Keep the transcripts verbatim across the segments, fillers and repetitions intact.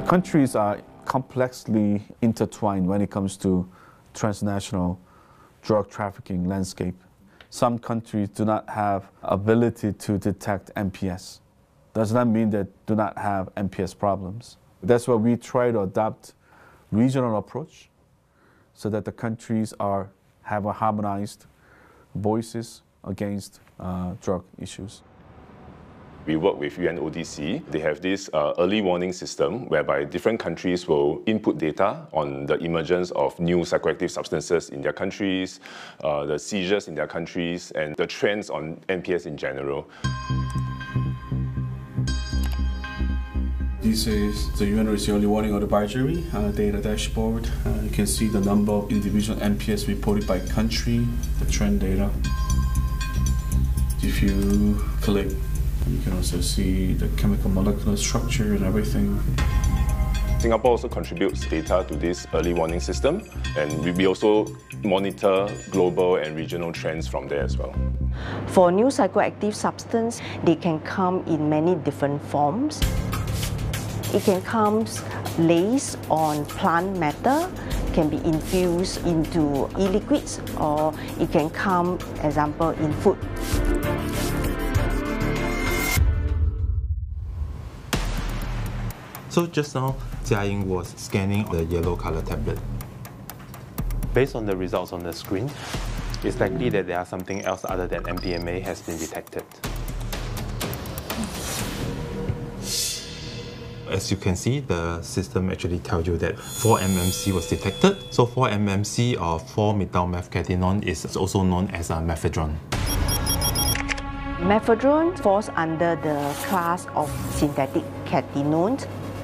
Countries are complexly intertwined when it comes to transnational drug trafficking landscape. Some countries do not have ability to detect M P S. Does not mean they do not have M P S problems. That's why we try to adopt regional approach so that the countries are have a harmonized voices against uh, drug issues. We work with U N O D C. They have this uh, early warning system whereby different countries will input data on the emergence of new psychoactive substances in their countries, uh, the seizures in their countries, and the trends on M P S in general. This is the U N O D C early warning advisory uh, data dashboard. Uh, you can see the number of individual M P S reported by country, the trend data. If you click, you can also see the chemical molecular structure and everything. Singapore also contributes data to this early warning system, and we also monitor global and regional trends from there as well. For new psychoactive substance, they can come in many different forms. It can come laced on plant matter, can be infused into e-liquids, or it can come, example, in food. So just now, Jia Ying was scanning the yellow color tablet. Based on the results on the screen, it's likely that there are something else other than M D M A has been detected. As you can see, the system actually tells you that four M M C was detected. So four M M C or four methyl methcatinone is also known as a mephedrone. Mephedrone falls under the class of synthetic catenones,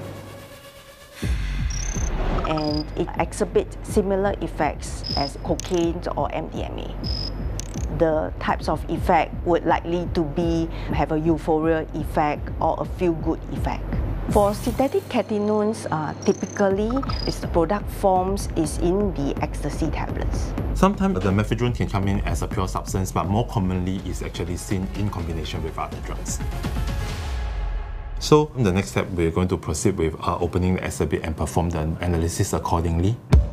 and it exhibits similar effects as cocaine or M D M A. The types of effect would likely to be have a euphoria effect or a feel-good effect. For synthetic catenones, uh, typically its product forms is in the ecstasy tablets. Sometimes the mephedrone can come in as a pure substance, but more commonly is actually seen in combination with other drugs. So the next step, we're going to proceed with uh, opening the exhibit and perform the analysis accordingly.